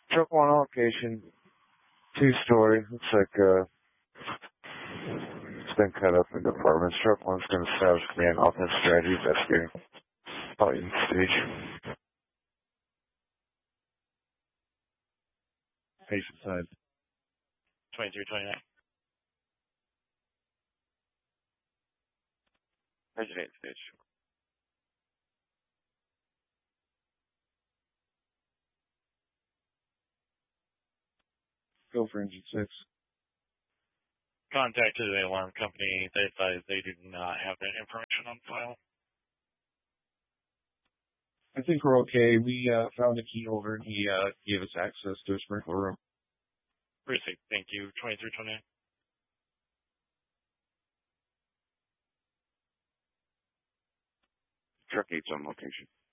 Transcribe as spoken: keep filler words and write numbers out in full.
Truck one location, two story. Looks like uh, it's been cut up into apartments. Truck one's going to establish command offense strategy investigating. Probably in stage. Patient side. twenty-three twenty-nine. Patient eight stage. Go for engine six. Contacted the alarm company. They advised they do not have that information on file. I think we're okay. We uh, found a key holder and he uh, gave us access to a sprinkler room. Received. Thank you. twenty-three twenty-nine. Truck eight's on location.